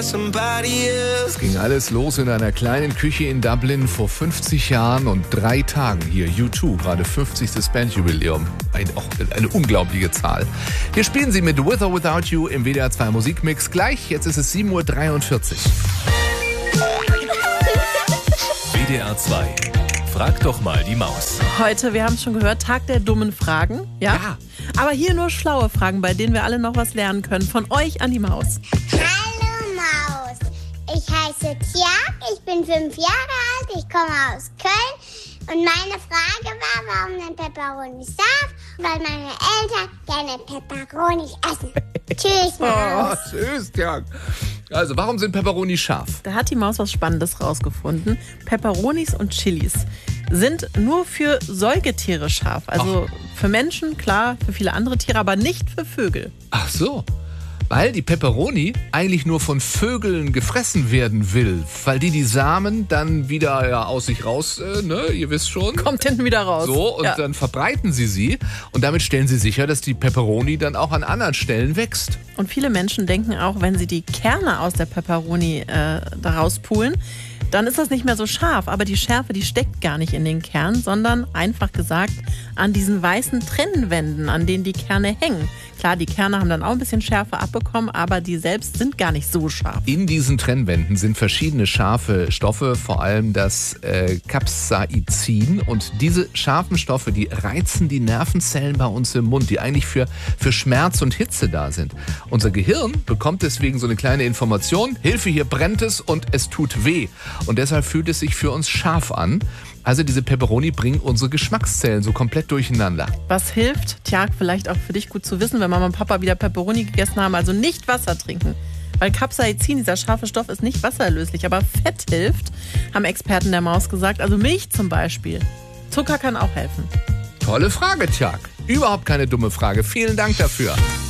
Es ging alles los in einer kleinen Küche in Dublin vor 50 Jahren und 3 Tagen hier. U2, gerade 50. Bandjubiläum. Eine unglaubliche Zahl. Wir spielen sie mit With or Without You im WDR 2 Musikmix. Gleich, jetzt ist es 7:43 Uhr. WDR 2. Frag doch mal die Maus. Heute, wir haben es schon gehört, Tag der dummen Fragen. Ja. Aber hier nur schlaue Fragen, bei denen wir alle noch was lernen können. Von euch an die Maus. Hallo Maus, ich heiße Tjag, ich bin 5 Jahre alt, ich komme aus Köln und meine Frage war, warum nennt Pepperoni scharf? Weil meine Eltern gerne Pepperoni essen. Tschüss Maus. Oh, tschüss, Tjag. Also, warum sind Pepperoni scharf? Da hat die Maus was Spannendes rausgefunden. Pepperonis und Chilis sind nur für Säugetiere scharf. Also für Menschen, klar, für viele andere Tiere, aber nicht für Vögel. Ach so. Weil die Pepperoni eigentlich nur von Vögeln gefressen werden will. Weil die Samen dann wieder aus sich raus, ihr wisst schon. Kommt hinten wieder raus. So, und dann verbreiten sie. Und damit stellen sie sicher, dass die Pepperoni dann auch an anderen Stellen wächst. Und viele Menschen denken auch, wenn sie die Kerne aus der Pepperoni daraus pulen, dann ist das nicht mehr so scharf. Aber die Schärfe, die steckt gar nicht in den Kern, sondern einfach gesagt an diesen weißen Trennwänden, an denen die Kerne hängen. Klar, die Kerne haben dann auch ein bisschen Schärfe abbekommen, aber die selbst sind gar nicht so scharf. In diesen Trennwänden sind verschiedene scharfe Stoffe, vor allem das Capsaicin. Und diese scharfen Stoffe, die reizen die Nervenzellen bei uns im Mund, die eigentlich für Schmerz und Hitze da sind. Unser Gehirn bekommt deswegen so eine kleine Information: Hilfe, hier brennt es und es tut weh. Und deshalb fühlt es sich für uns scharf an. Also diese Pepperoni bringen unsere Geschmackszellen so komplett durcheinander. Was hilft, Tjag, vielleicht auch für dich gut zu wissen, wenn Mama und Papa wieder Pepperoni gegessen haben, also nicht Wasser trinken. Weil Capsaicin, dieser scharfe Stoff, ist nicht wasserlöslich, aber Fett hilft, haben Experten der Maus gesagt, also Milch zum Beispiel. Zucker kann auch helfen. Tolle Frage, Tjag. Überhaupt keine dumme Frage. Vielen Dank dafür.